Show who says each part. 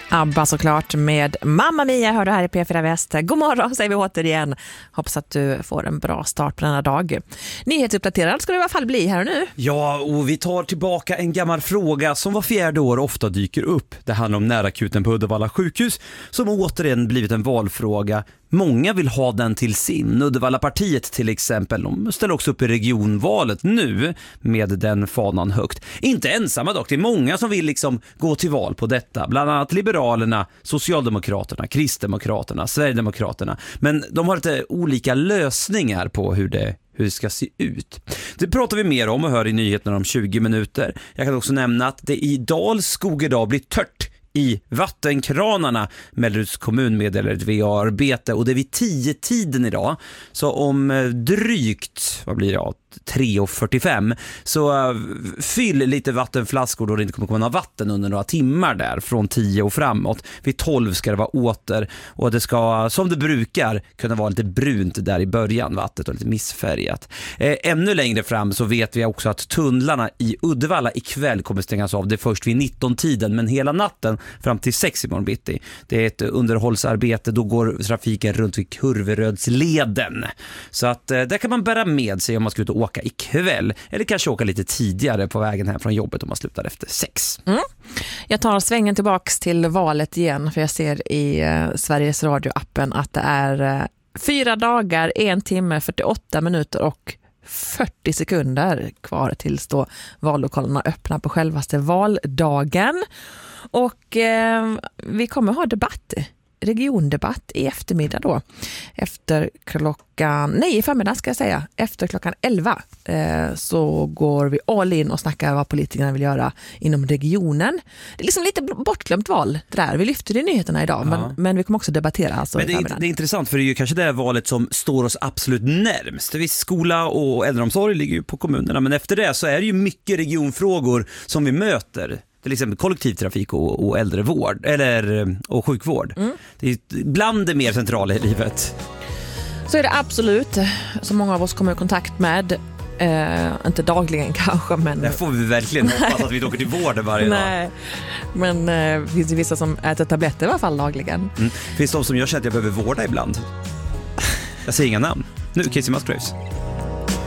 Speaker 1: ABBA såklart med Mamma Mia hör du här i P4 Väst. God morgon säger vi återigen. Hoppas att du får en bra start på denna dag. Nyhetsuppdaterad ska det i alla fall bli här och nu.
Speaker 2: Ja, och vi tar tillbaka en gammal fråga som var 4:e år ofta dyker upp. Det handlar om närakuten på Uddevalla sjukhus som återigen blivit en valfråga. Många vill ha den till sin. Uddevallapartiet till exempel, de ställer också upp i regionvalet nu med den fanan högt. Inte ensamma dock, det är många som vill liksom gå till val på detta. Bland annat Liberalerna, Socialdemokraterna, Kristdemokraterna, Sverigedemokraterna. Men de har lite olika lösningar på hur det ska se ut. Det pratar vi mer om och hör i nyheterna om 20 minuter. Jag kan också nämna att det i Dalskog idag blir tört i vattenkranarna. Melleruds kommun meddelar ett VA-arbete och det är vid 10-tiden idag. Så om drygt, 3:45 så fyll lite vattenflaskor då det inte kommer komma några vatten under några timmar där från 10 och framåt. Vid 12 ska det vara åter och det ska, som det brukar, kunna vara lite brunt där i början vattnet och lite missfärgat. Ännu längre fram så vet vi också att tunnlarna i Uddevalla ikväll kommer stängas av. Det är först vid 19-tiden men hela natten fram till 6 imorgon bitti. Det är ett underhållsarbete, då går trafiken runt vid Kurverödsleden. Så att där kan man bära med sig om man ska ut och åka ikväll. Eller kanske åka lite tidigare på vägen hem från jobbet om man slutar efter 6.
Speaker 1: Jag tar svängen tillbaks till valet igen för jag ser i Sveriges Radio-appen att det är 4 dagar, 1 timme, 48 minuter och 40 sekunder kvar tills då vallokalerna öppnar på självaste valdagen. Och vi kommer ha regiondebatt i eftermiddag då. I förmiddag ska jag säga. Efter klockan 11 så går vi all in och snackar vad politikerna vill göra inom regionen. Det är liksom lite bortglömt val det där. Vi lyfter det i nyheterna idag,
Speaker 2: ja.
Speaker 1: men vi kommer också debattera. Alltså
Speaker 2: men det är intressant för det är ju kanske det valet som står oss absolut närmst. Viss skola och äldreomsorg ligger ju på kommunerna, men efter det så är det ju mycket regionfrågor som vi möter. Till exempel kollektivtrafik och äldrevård och sjukvård. Det är bland det mer centrala i livet.
Speaker 1: Så är det absolut. Så många av oss kommer i kontakt med. Inte dagligen kanske, men...
Speaker 2: Det får vi verkligen hoppas att vi åker till vården varje dag.
Speaker 1: Men finns det vissa som äter tabletter i alla fall dagligen.
Speaker 2: Finns det de som jag känner att jag behöver vårda ibland? Jag säger inga namn. Nu, Casey Musgraves.